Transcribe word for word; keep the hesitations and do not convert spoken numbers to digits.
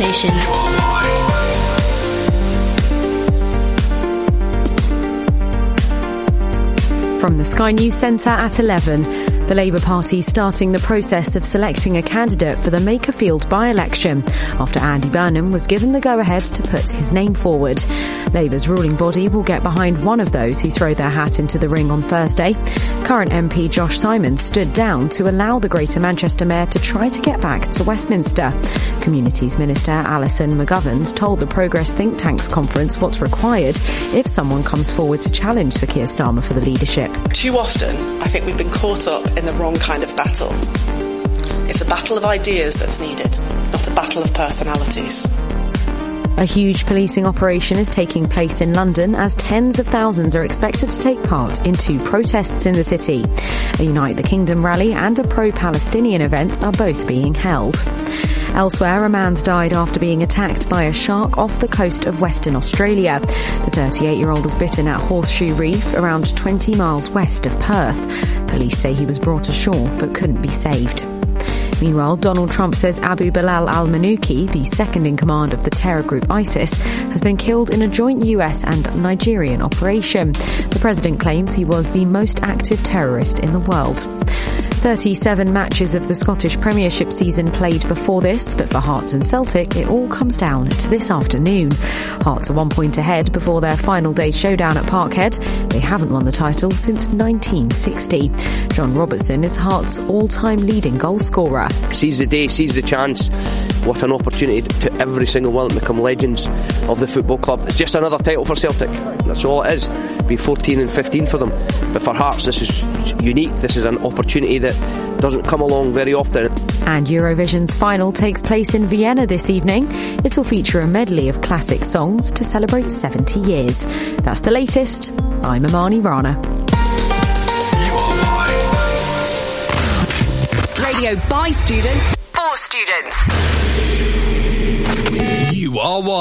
station. From the Sky News Centre at eleven, the Labour Party starting the process of selecting a candidate for the Makerfield by-election after Andy Burnham was given the go-ahead to put his name forward. Labour's ruling body will get behind one of those who throw their hat into the ring on Thursday. Current M P Josh Simon stood down to allow the Greater Manchester Mayor to try to get back to Westminster. Communities Minister Alison McGovern told the Progress think tank's conference what's required if someone comes forward to challenge Sir Keir Starmer for the leadership. Too often, I think we've been caught up in the wrong kind of battle. It's a battle of ideas that's needed, not a battle of personalities. A huge policing operation is taking place in London as tens of thousands are expected to take part in two protests in the city. A Unite the Kingdom rally and a pro-Palestinian event are both being held. Elsewhere, a man's died after being attacked by a shark off the coast of Western Australia. The thirty-eight-year-old was bitten at Horseshoe Reef, around twenty miles west of Perth. Police say he was brought ashore but couldn't be saved. Meanwhile, Donald Trump says Abu Bilal al-Manuki, the second in command of the terror group ISIS, has been killed in a joint U S and Nigerian operation. The president claims he was the most active terrorist in the world. thirty-seven matches of the Scottish Premiership season played before this, but for Hearts and Celtic, it all comes down to this afternoon. Hearts are one point ahead before their final day showdown at Parkhead. They haven't won the title since nineteen sixty. John Robertson is Hearts' all-time leading goal scorer. Seize the day, seize the chance. What an opportunity to every single one to become legends of the football club. It's just another title for Celtic. That's all it is. Be fourteen and fifteen for them. But for Hearts, this is unique. This is an opportunity that doesn't come along very often. And Eurovision's final takes place in Vienna this evening. It'll feature a medley of classic songs to celebrate seventy years. That's the latest. I'm Amani Rana. Radio by students, for students. You are one.